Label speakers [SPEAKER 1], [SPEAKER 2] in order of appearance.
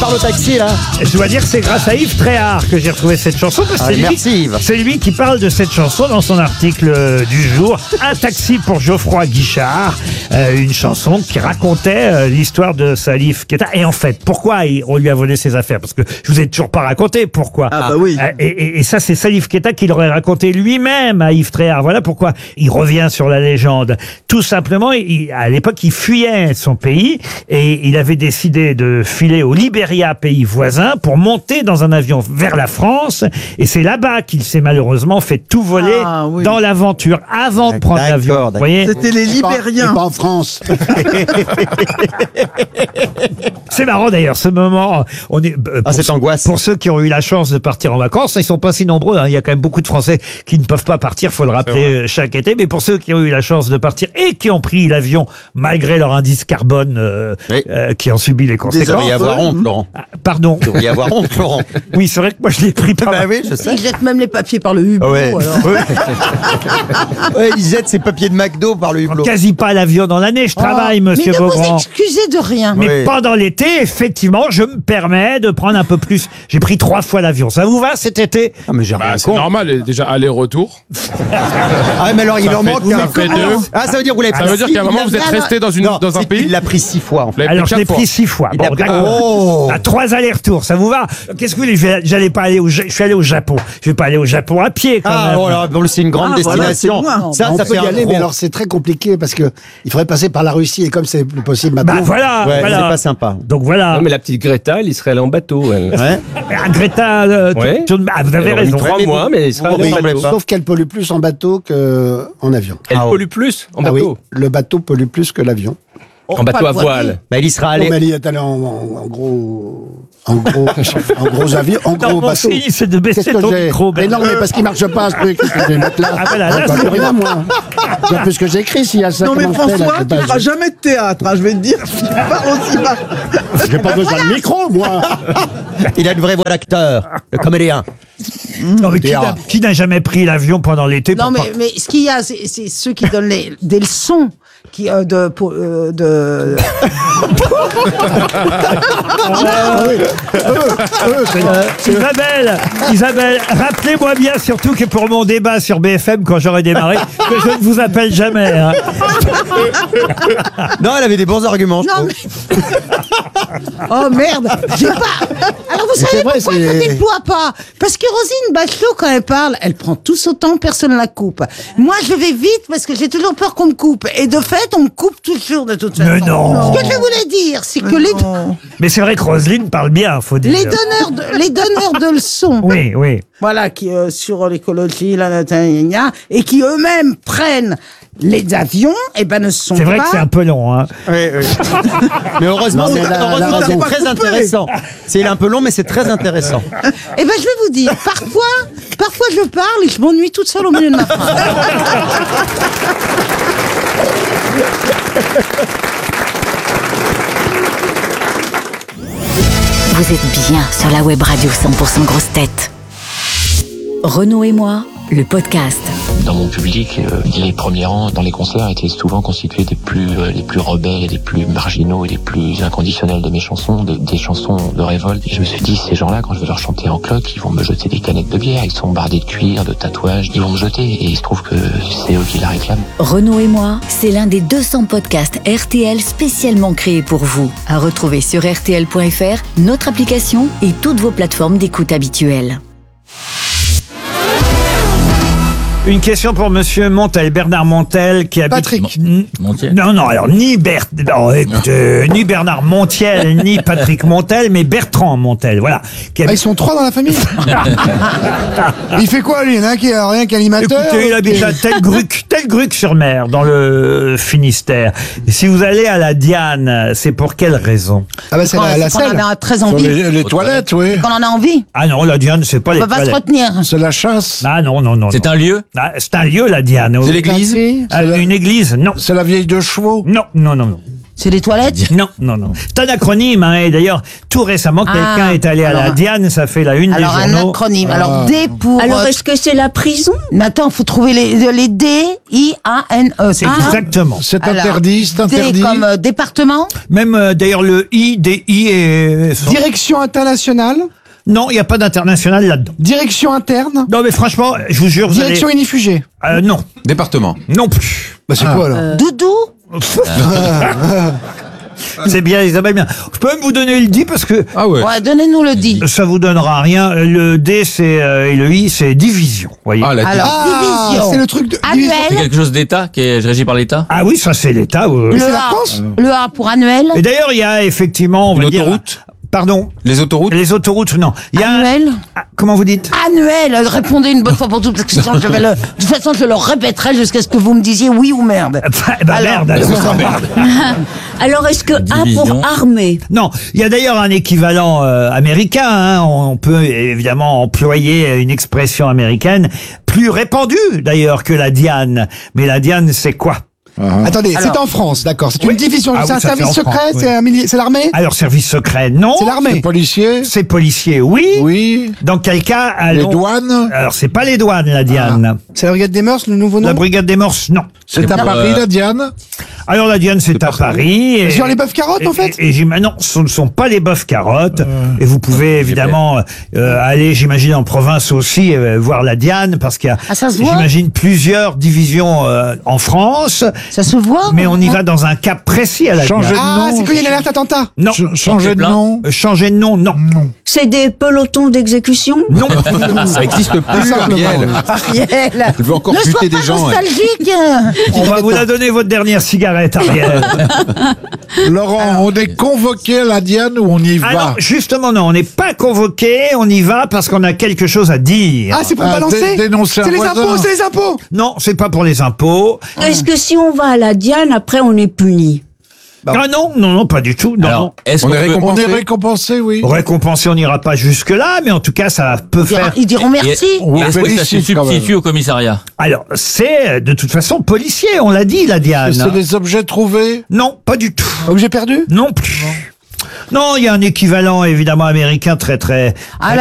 [SPEAKER 1] parle au taxi, là.
[SPEAKER 2] Je dois dire que c'est grâce à Yves Tréhard que j'ai retrouvé cette chanson. Parce que c'est lui qui parle de cette chanson dans son article du jour. Un taxi pour Geoffroy Guichard. Une chanson qui racontait l'histoire de Salif Keita. Et en fait, pourquoi on lui a volé ses affaires? Parce que je vous ai toujours pas raconté pourquoi.
[SPEAKER 3] Ah bah oui.
[SPEAKER 2] Et ça, c'est Salif Keita qui l'aurait raconté lui-même à Yves Tréhard. Voilà pourquoi il revient sur la légende. Tout simplement, à l'époque, il fuyait son pays et il avait décidé de filer au Libéria, pays voisin, pour monter dans un avion vers la France. Et c'est là-bas qu'il s'est malheureusement fait tout voler dans l'aventure avant de prendre l'avion. Vous voyez,
[SPEAKER 3] c'était les Libériens.
[SPEAKER 4] Pas en France.
[SPEAKER 2] c'est marrant d'ailleurs, ce moment. On est,
[SPEAKER 1] cette angoisse.
[SPEAKER 2] Pour ceux qui ont eu la chance de partir en vacances, ils sont pas si nombreux. Il y a quand même beaucoup de Français qui ne peuvent pas partir, faut le rappeler, chaque été. Mais pour ceux qui ont eu la chance de partir et qui ont pris l'avion malgré leur indice carbone, qui ont subi les conséquences.
[SPEAKER 1] Vous devriez avoir honte, Laurent.
[SPEAKER 2] Pardon.
[SPEAKER 1] Vous devriez avoir honte, Laurent.
[SPEAKER 2] Oui, c'est vrai que moi je l'ai pris par.
[SPEAKER 1] Bah oui, je sais.
[SPEAKER 3] Ils jettent même les papiers par le hublot.
[SPEAKER 1] Ouais.
[SPEAKER 3] Alors.
[SPEAKER 1] Ils jettent ses papiers de McDo par le hublot.
[SPEAKER 2] Quasi pas l'avion dans l'année. Je travaille, monsieur Beaugrand.
[SPEAKER 3] Mais ne vous excusez de rien.
[SPEAKER 2] Mais pendant l'été, effectivement, je me permets de prendre un peu plus. J'ai pris 3 fois l'avion. Ça vous va cet été?
[SPEAKER 1] Ah, mais j'ai rien
[SPEAKER 5] c'est normal, déjà aller-retour.
[SPEAKER 1] Ah, mais alors il en manque
[SPEAKER 5] ça fait 2.
[SPEAKER 1] Ah, ça veut dire que vous l'avez pris.
[SPEAKER 5] Ça veut dire qu'à un moment, vous êtes resté dans un pays.
[SPEAKER 1] Il l'a pris 6 fois, en fait.
[SPEAKER 2] Alors, je l'ai pris 6 fois.
[SPEAKER 1] Il a pris-
[SPEAKER 2] À 3 allers-retours, ça vous va? Qu'est-ce que vous voulez? J'allais pas aller je suis allé au Japon. Je vais pas aller au Japon à pied, quand même.
[SPEAKER 1] Oh là, bon, c'est une grande destination.
[SPEAKER 4] Ça peut y aller, mais alors c'est très compliqué parce que il faudrait passer par la Russie et comme c'est plus possible maintenant.
[SPEAKER 2] Bah voilà,
[SPEAKER 1] Ouais,
[SPEAKER 2] voilà.
[SPEAKER 1] c'est pas sympa.
[SPEAKER 2] Donc voilà.
[SPEAKER 6] Non, mais la petite Greta, elle y serait allée en bateau. Elle.
[SPEAKER 1] Ouais.
[SPEAKER 2] Ah, Greta,
[SPEAKER 6] Ouais.
[SPEAKER 2] vous avez
[SPEAKER 6] Elle aurait mis
[SPEAKER 2] raison.
[SPEAKER 6] 3 mois, mais elle y serait allée en bateau.
[SPEAKER 4] Sauf qu'elle pollue plus en bateau qu'en avion.
[SPEAKER 6] Elle pollue plus en
[SPEAKER 4] Ah oui,
[SPEAKER 6] bateau.
[SPEAKER 4] le bateau pollue plus que l'avion.
[SPEAKER 6] En bateau à voile.
[SPEAKER 1] Bah, il y sera
[SPEAKER 4] Non,
[SPEAKER 1] allé.
[SPEAKER 4] mais elle est allée en gros avion, en
[SPEAKER 2] Non,
[SPEAKER 4] gros
[SPEAKER 2] mon
[SPEAKER 4] bateau.
[SPEAKER 2] signe, c'est de baisser
[SPEAKER 4] Qu'est-ce que
[SPEAKER 2] ton
[SPEAKER 4] j'ai?
[SPEAKER 2] micro.
[SPEAKER 4] Mais non, mais parce qu'il marche pas ce truc. Je vais mettre là.
[SPEAKER 2] Ah, voilà, là,
[SPEAKER 4] Je vois
[SPEAKER 2] c'est
[SPEAKER 4] plus rien, moi. Je vois plus ce que j'ai écrit s'il y a ça.
[SPEAKER 3] Non mais
[SPEAKER 4] comment je fais, là,
[SPEAKER 3] François,
[SPEAKER 4] c'est
[SPEAKER 3] tu
[SPEAKER 4] pas-
[SPEAKER 3] feras jamais de théâtre, hein, je vais te dire. Tu pars aussi bas.
[SPEAKER 4] J'ai pas besoin de micro, moi.
[SPEAKER 1] Il a une vraie voix d'acteur, le comédien.
[SPEAKER 2] Non, mais qui n'a jamais pris l'avion pendant l'été?
[SPEAKER 3] Non mais ce qu'il y a, c'est ceux qui donnent des leçons.
[SPEAKER 2] Isabelle, rappelez-moi bien surtout que pour mon débat sur BFM quand j'aurai démarré, que je ne vous appelle jamais. Hein.
[SPEAKER 1] Non, elle avait des bons arguments. je
[SPEAKER 3] Non
[SPEAKER 1] trouve.
[SPEAKER 3] mais... Oh merde, j'ai pas... Alors vous savez pourquoi je ne déploie pas? Parce que Roselyne Bachelot, quand elle parle, elle prend tout son temps, personne ne la coupe. Moi, je vais vite parce que j'ai toujours peur qu'on me coupe. Et de fait, on me coupe toujours de toute façon.
[SPEAKER 2] Mais non.
[SPEAKER 3] Ce que je voulais dire, c'est que
[SPEAKER 2] Mais c'est vrai que Roselyne parle bien, faut dire.
[SPEAKER 3] les donneurs de leçons,
[SPEAKER 2] Oui, oui.
[SPEAKER 3] voilà, qui sur l'écologie, et qui eux-mêmes prennent les avions, et ben ne sont pas...
[SPEAKER 2] C'est vrai que c'est un peu long, hein.
[SPEAKER 1] Oui, oui. Mais heureusement,
[SPEAKER 4] Non, mais
[SPEAKER 1] heureusement, c'est
[SPEAKER 4] pas
[SPEAKER 1] très intéressant. C'est un peu long, mais c'est très intéressant.
[SPEAKER 3] Eh ben je vais vous dire, parfois je parle et je m'ennuie toute seule au milieu de ma phrase.
[SPEAKER 7] Vous êtes bien sur la web radio 100% grosse tête. Renaud et moi, le podcast.
[SPEAKER 8] Dans mon public, les premiers rangs dans les concerts étaient souvent constitués des les plus rebelles et des plus marginaux et des plus inconditionnels de mes chansons, des chansons de révolte. Et je me suis dit, ces gens-là, quand je vais leur chanter en cloque, ils vont me jeter des canettes de bière, ils sont bardés de cuir, de tatouages, ils vont me jeter et il se trouve que c'est eux qui la réclament.
[SPEAKER 7] Renaud et moi, c'est l'un des 200 podcasts RTL spécialement créés pour vous. À retrouver sur RTL.fr, notre application et toutes vos plateformes d'écoute habituelles.
[SPEAKER 2] Une question pour monsieur Montel, Bernard Montel, qui habite...
[SPEAKER 4] Patrick.
[SPEAKER 6] Montiel.
[SPEAKER 2] Non, alors, ni Bernard Montiel, ni Patrick Montel, mais Bertrand Montel, voilà. Qui
[SPEAKER 4] Ah,
[SPEAKER 2] habite...
[SPEAKER 4] ils sont 3 dans la famille. Il fait quoi, lui? Il y en a un qui a rien qu'animateur.
[SPEAKER 2] Écoutez, il habite à Telgruc-sur-Mer, dans le Finistère. Et si vous allez à la Diane, c'est pour quelle raison?
[SPEAKER 4] Ah bah c'est la
[SPEAKER 3] Qu'on
[SPEAKER 4] selle.
[SPEAKER 3] en a très envie.
[SPEAKER 4] Les toilettes, oui.
[SPEAKER 3] Qu'on en a envie.
[SPEAKER 2] Ah non, la Diane, c'est pas
[SPEAKER 3] On
[SPEAKER 2] les
[SPEAKER 3] va pas se
[SPEAKER 2] toilettes.
[SPEAKER 3] retenir.
[SPEAKER 4] C'est la chasse.
[SPEAKER 2] Ah non.
[SPEAKER 6] C'est un lieu?
[SPEAKER 2] Ah, c'est un lieu, la Diane.
[SPEAKER 6] C'est l'église?
[SPEAKER 2] Ah, une église? Non.
[SPEAKER 4] C'est la vieille de chevaux.
[SPEAKER 2] Non.
[SPEAKER 3] C'est les toilettes?
[SPEAKER 2] Non, non, non. C'est un acronyme, hein, et d'ailleurs, tout récemment, quelqu'un est allé à la Diane, ça fait la une des
[SPEAKER 3] Alors, un
[SPEAKER 2] journaux.
[SPEAKER 3] acronyme. Alors, D pour...
[SPEAKER 9] Alors, est-ce que c'est la prison?
[SPEAKER 3] Mais attends, faut trouver les D, I, A, N, E.
[SPEAKER 2] C'est exactement.
[SPEAKER 4] C'est
[SPEAKER 3] Alors,
[SPEAKER 4] interdit, c'est interdit.
[SPEAKER 3] D comme département?
[SPEAKER 2] Même, d'ailleurs, le I, DI et...
[SPEAKER 10] Direction internationale.
[SPEAKER 2] Non, il n'y a pas d'international là-dedans.
[SPEAKER 10] Direction interne.
[SPEAKER 2] Non, mais franchement, je vous jure, vous
[SPEAKER 10] Direction
[SPEAKER 2] allez...
[SPEAKER 10] inifugée.
[SPEAKER 2] Non.
[SPEAKER 11] Département.
[SPEAKER 2] Non plus.
[SPEAKER 4] Bah, c'est quoi, alors?
[SPEAKER 3] Doudou?
[SPEAKER 2] C'est bien, Isabelle, bien. Je peux même vous donner le D parce que
[SPEAKER 11] Ah ouais.
[SPEAKER 3] Ouais, donnez-nous le D.
[SPEAKER 2] ça vous donnera rien. Le D, c'est et le I, c'est division. Voyez.
[SPEAKER 11] Ah, la
[SPEAKER 3] Alors, division.
[SPEAKER 10] C'est le truc de...
[SPEAKER 6] C'est
[SPEAKER 3] Annuel.
[SPEAKER 6] quelque chose d'État qui est régi par l'État?
[SPEAKER 2] Ah oui, ça c'est l'État.
[SPEAKER 3] Le
[SPEAKER 10] c'est la
[SPEAKER 3] A.
[SPEAKER 10] France
[SPEAKER 3] Le A pour annuel.
[SPEAKER 2] Et d'ailleurs, il y a effectivement, on
[SPEAKER 11] Une
[SPEAKER 2] va dire.
[SPEAKER 11] autoroute
[SPEAKER 2] Pardon.
[SPEAKER 11] Les autoroutes
[SPEAKER 2] Les autoroutes, non. Il y a
[SPEAKER 3] Annuel.
[SPEAKER 2] Ah, comment vous dites?
[SPEAKER 3] Annuel. Répondez une bonne fois pour toutes, parce que sinon de toute façon, je le répéterai jusqu'à ce que vous me disiez oui ou merde.
[SPEAKER 2] Bah
[SPEAKER 3] Alors-
[SPEAKER 2] merde. alors.
[SPEAKER 9] Alors, est-ce que A
[SPEAKER 6] Division.
[SPEAKER 9] pour armée?
[SPEAKER 2] Non, il y a d'ailleurs un équivalent américain. Hein. On peut évidemment employer une expression américaine plus répandue d'ailleurs que la Diane. Mais la Diane, c'est quoi?
[SPEAKER 10] Attendez,
[SPEAKER 3] Alors-
[SPEAKER 10] c'est en France, d'accord. C'est
[SPEAKER 2] Oui.
[SPEAKER 10] une division,
[SPEAKER 2] Ah
[SPEAKER 10] c'est
[SPEAKER 2] oui,
[SPEAKER 10] un
[SPEAKER 2] ça fait
[SPEAKER 10] service
[SPEAKER 2] en
[SPEAKER 10] secret,
[SPEAKER 2] France, oui.
[SPEAKER 10] c'est c'est l'armée?
[SPEAKER 2] Alors, service secret, non.
[SPEAKER 10] C'est l'armée.
[SPEAKER 4] Policier?
[SPEAKER 2] C'est policier, oui.
[SPEAKER 4] Oui.
[SPEAKER 2] Dans quel cas,
[SPEAKER 4] Les
[SPEAKER 2] allons...
[SPEAKER 4] douanes?
[SPEAKER 2] Alors, c'est pas les douanes, la Diane.
[SPEAKER 10] C'est la brigade des mœurs, le nouveau nom?
[SPEAKER 2] La brigade des morses, non.
[SPEAKER 4] C'est à Paris, la Diane?
[SPEAKER 2] Alors, la Diane, c'est à Paris. Et...
[SPEAKER 10] Sur les bœufs carottes, en fait?
[SPEAKER 2] Et non, ce ne sont pas les bœufs carottes. Et vous pouvez évidemment aller, j'imagine, en province aussi, voir la Diane, parce qu'il y a,
[SPEAKER 3] Ah, ça se voit?
[SPEAKER 2] j'imagine, plusieurs divisions en France.
[SPEAKER 3] Ça se voit?
[SPEAKER 2] Mais on y va dans un cas précis à la
[SPEAKER 4] Changer
[SPEAKER 2] Diane.
[SPEAKER 10] Ah, c'est quand il y a une alerte attentat.
[SPEAKER 2] Non.
[SPEAKER 4] Changer de
[SPEAKER 6] plein.
[SPEAKER 4] nom?
[SPEAKER 2] Changer de nom, non.
[SPEAKER 9] C'est des pelotons d'exécution?
[SPEAKER 2] Non.
[SPEAKER 11] Ça existe plus, Ariel.
[SPEAKER 3] Ariel.
[SPEAKER 11] Je veux encore
[SPEAKER 3] Ne sois
[SPEAKER 11] buter
[SPEAKER 3] pas
[SPEAKER 11] des gens.
[SPEAKER 3] nostalgique.
[SPEAKER 2] On va vous la donner, votre dernière cigarette, Ariel.
[SPEAKER 4] Laurent, on est convoqué à la Diane ou on y va?
[SPEAKER 2] Alors, justement, non, on n'est pas convoqué, on y va parce qu'on a quelque chose à dire.
[SPEAKER 10] Ah, c'est pour
[SPEAKER 4] Ah,
[SPEAKER 10] balancer?
[SPEAKER 4] dénoncer un
[SPEAKER 10] C'est les
[SPEAKER 4] voisin.
[SPEAKER 10] impôts, c'est les impôts.
[SPEAKER 2] Non, c'est pas pour les impôts.
[SPEAKER 9] Est-ce que si on va à la Diane, après on est puni?
[SPEAKER 2] Ah non, non, non, pas du tout. Non,
[SPEAKER 6] Alors,
[SPEAKER 2] non.
[SPEAKER 6] est-ce
[SPEAKER 11] On
[SPEAKER 6] qu'on
[SPEAKER 11] est
[SPEAKER 6] peut-
[SPEAKER 4] On
[SPEAKER 11] récompensé.
[SPEAKER 4] est récompensé, oui.
[SPEAKER 2] Récompensé, on n'ira pas jusque-là, mais en tout cas, ça peut faire...
[SPEAKER 3] Ils diront merci.
[SPEAKER 4] On
[SPEAKER 6] Est-ce que ça se
[SPEAKER 4] félicite quand même.
[SPEAKER 6] substitue au commissariat?
[SPEAKER 2] Alors, c'est de toute façon policier, on l'a dit, la Diane.
[SPEAKER 4] C'est des objets trouvés?
[SPEAKER 2] Non, pas du tout.
[SPEAKER 10] Objet perdu?
[SPEAKER 2] Non plus. Non, il y a un équivalent évidemment américain très très...
[SPEAKER 3] Ah,